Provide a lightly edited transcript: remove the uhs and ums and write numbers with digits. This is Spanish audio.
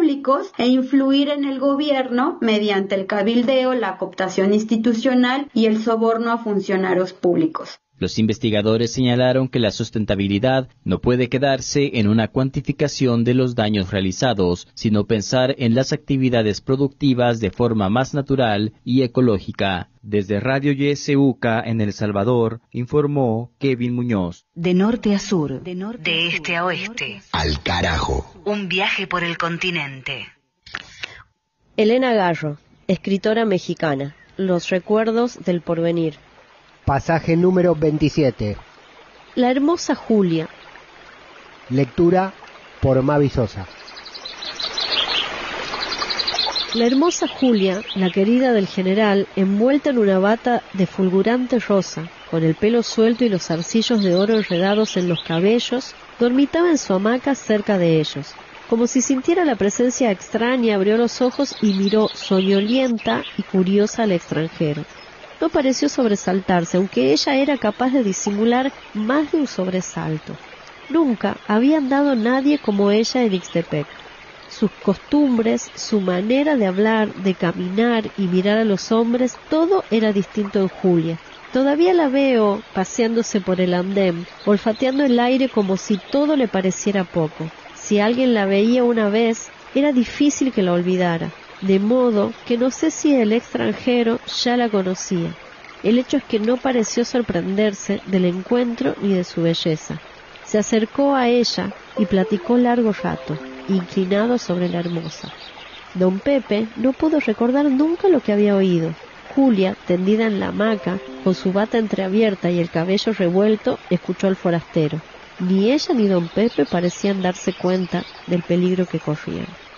públicos e influir en el gobierno mediante el cabildeo, la cooptación institucional y el soborno a funcionarios públicos. Los investigadores señalaron que la sustentabilidad no puede quedarse en una cuantificación de los daños realizados, sino pensar en las actividades productivas de forma más natural y ecológica. Desde Radio YSUCA en El Salvador, informó Kevin Muñoz. De norte a sur, de este a oeste. Al carajo. Un viaje por el continente. Elena Garro, escritora mexicana. Los recuerdos del porvenir. Pasaje número 27. La hermosa Julia. Lectura por Mavi Sosa. La hermosa Julia, la querida del general, envuelta en una bata de fulgurante rosa, con el pelo suelto y los zarcillos de oro enredados en los cabellos, dormitaba en su hamaca cerca de ellos. Como si sintiera la presencia extraña, abrió los ojos y miró soñolienta y curiosa al extranjero. No pareció sobresaltarse, aunque ella era capaz de disimular más de un sobresalto. Nunca había andado nadie como ella en Ixtepec. Sus costumbres, su manera de hablar, de caminar y mirar a los hombres, todo era distinto en Julia. Todavía la veo paseándose por el andén, olfateando el aire como si todo le pareciera poco. Si alguien la veía una vez, era difícil que la olvidara. De modo que no sé si el extranjero ya la conocía. El hecho es que no pareció sorprenderse del encuentro ni de su belleza. Se acercó a ella y platicó largo rato, inclinado sobre la hermosa. Don Pepe no pudo recordar nunca lo que había oído. Julia, tendida en la hamaca, con su bata entreabierta y el cabello revuelto, escuchó al forastero. Ni ella ni don Pepe parecían darse cuenta del peligro que corrían.